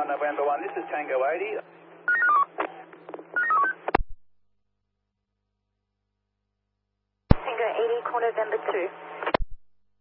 November 1, this is Tango 80. Tango 80, call November 2.